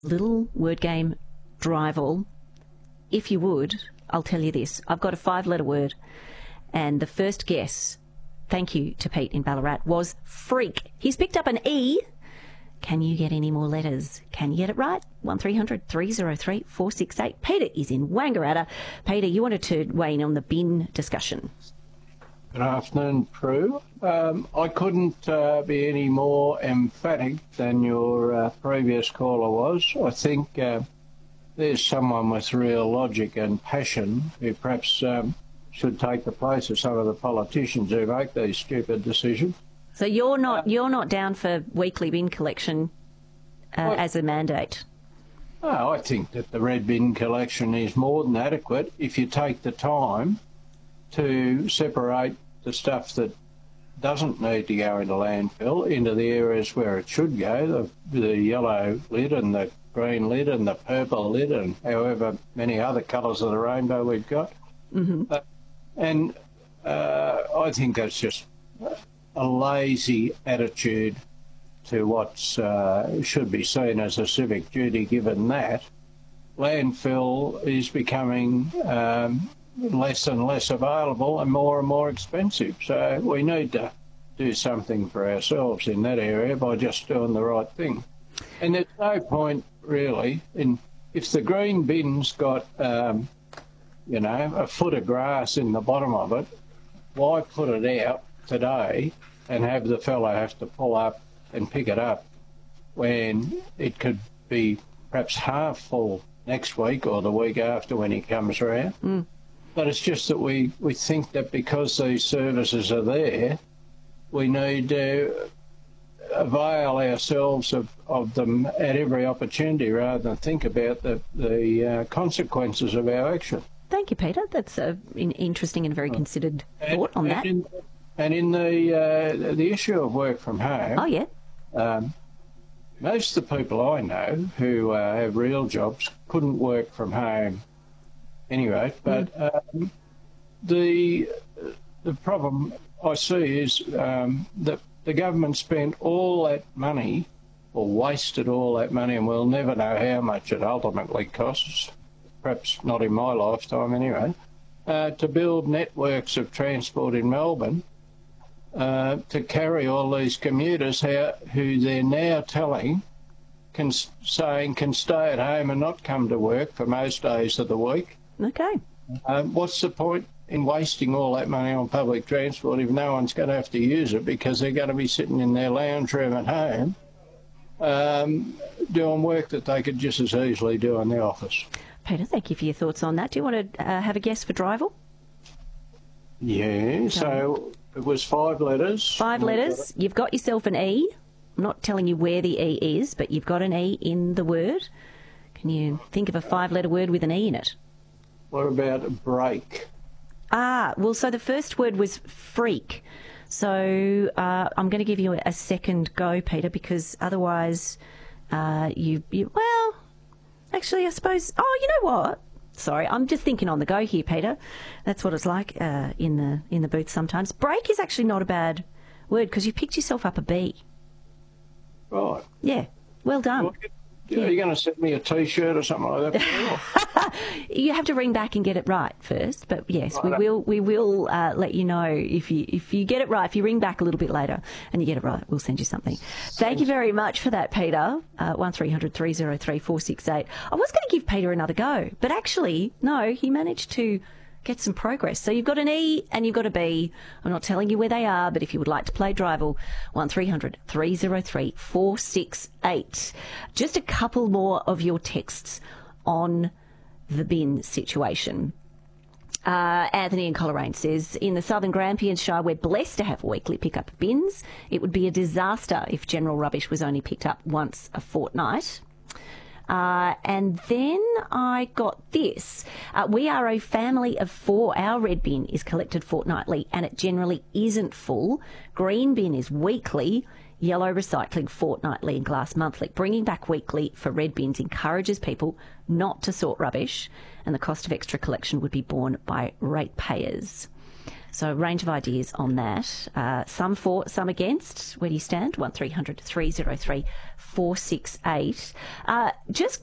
Little word game, Drival. If you would, I'll tell you this. I've got a 5-letter word, and the first guess, thank you to Pete in Ballarat, was freak. He's picked up an E. Can you get any more letters? Can you get it right? 1300 303 468. Peter is in Wangaratta. Peter, you wanted to weigh in on the bin discussion. Good afternoon, Prue. I couldn't be any more emphatic than your previous caller was. I think there's someone with real logic and passion who perhaps should take the place of some of the politicians who make these stupid decisions. So you're not down for weekly bin collection as a mandate? No, I think that the red bin collection is more than adequate if you take the time to separate the stuff that doesn't need to go into landfill into the areas where it should go, the yellow lid and the green lid and the purple lid and however many other colours of the rainbow we've got. Mm-hmm. I think that's just a lazy attitude to what should be seen as a civic duty, given that landfill is becoming less and less available and more expensive. So we need to do something for ourselves in that area by just doing the right thing. And there's no point really in, if the green bin's got a foot of grass in the bottom of it, why put it out today and have the fellow have to pull up and pick it up when it could be perhaps half full next week or the week after when he comes around? Mm. But it's just that we think that because these services are there, we need to avail ourselves of them at every opportunity rather than think about the consequences of our action. Thank you, Peter. That's an interesting and very considered thought on that. And in the issue of work from home, oh yeah, most of the people I know who have real jobs couldn't work from home anyway. But the problem I see is that the government spent all that money, or wasted all that money, and we'll never know how much it ultimately costs, perhaps not in my lifetime anyway, to build networks of transport in Melbourne to carry all these commuters who they're now telling can stay at home and not come to work for most days of the week. Okay. What's the point in wasting all that money on public transport if no one's going to have to use it because they're going to be sitting in their lounge room at home doing work that they could just as easily do in the office? Peter, thank you for your thoughts on that. Do you want to have a guess for Drival? Yeah, so it was 5 letters. 5 letters. You've got yourself an E. I'm not telling you where the E is, but you've got an E in the word. Can you think of a 5-letter word with an E in it? What about break? Well, so the first word was freak. So I'm going to give you a second go, Peter, because otherwise well, actually, I suppose... Oh, you know what? Sorry, I'm just thinking on the go here, Peter. That's what it's like in the booth sometimes. Break is actually not a bad word because you picked yourself up a B. Right. Yeah, well done. Well, are you going to send me a T-shirt or something like that? You have to ring back and get it right first. But yes, we will let you know if you get it right. If you ring back a little bit later and you get it right, we'll send you something. Thank you very much for that, Peter. 1300 303 468. I was going to give Peter another go, but actually, no, he managed to get some progress. So you've got an E and you've got a B. I'm not telling you where they are, but if you would like to play Drival, 1300 303 468. Just a couple more of your texts on the bin situation. Anthony in Coleraine says, in the Southern Grampians Shire, we're blessed to have weekly pickup bins. It would be a disaster if general rubbish was only picked up once a fortnight. And then I got this. We are a family of 4. Our red bin is collected fortnightly and it generally isn't full. Green bin is weekly. Yellow recycling fortnightly and glass monthly. Bringing back weekly for red bins encourages people not to sort rubbish, and the cost of extra collection would be borne by ratepayers. So a range of ideas on that. Some for, some against. Where do you stand? 1300 303 468. Just